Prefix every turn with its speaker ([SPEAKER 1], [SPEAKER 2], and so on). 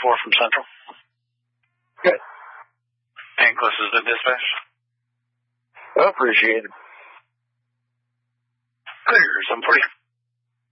[SPEAKER 1] from Central.
[SPEAKER 2] Good.
[SPEAKER 1] Ankless is the dispatch.
[SPEAKER 2] Appreciate it.
[SPEAKER 1] Clear, 740.